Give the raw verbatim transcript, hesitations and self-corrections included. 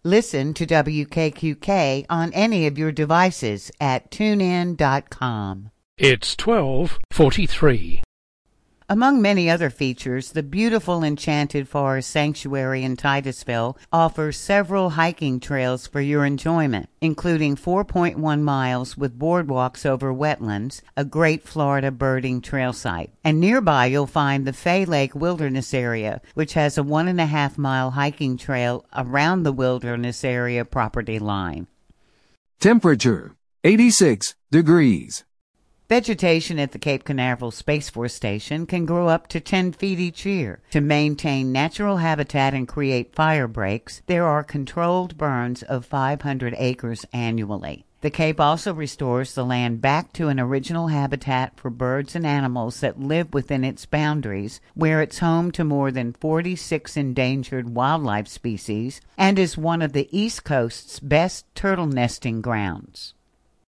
Listen to W K Q K on any of your devices at tune in dot com. It's twelve forty-three. Among many other features, the beautiful Enchanted Forest Sanctuary in Titusville offers several hiking trails for your enjoyment, including four point one miles with boardwalks over wetlands, a great Florida birding trail site. And nearby you'll find the Fay Lake Wilderness Area, which has a one and a half mile hiking trail around the wilderness area property line. Temperature, eighty-six degrees. Vegetation at the Cape Canaveral Space Force Station can grow up to ten feet each year. To maintain natural habitat and create fire breaks, there are controlled burns of five hundred acres annually. The Cape also restores the land back to an original habitat for birds and animals that live within its boundaries, where it's home to more than forty-six endangered wildlife species and is one of the East Coast's best turtle nesting grounds.